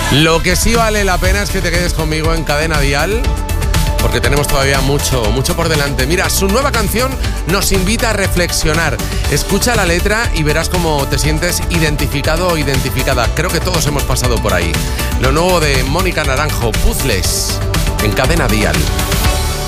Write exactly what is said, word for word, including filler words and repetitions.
Lo que sí vale la pena es que te quedes conmigo en Cadena Dial, porque tenemos todavía mucho, mucho por delante. Mira, su nueva canción nos invita a reflexionar. Escucha la letra y verás cómo te sientes identificado o identificada. Creo que todos hemos pasado por ahí. Lo nuevo de Mónica Naranjo, Puzzles, en Cadena Dial.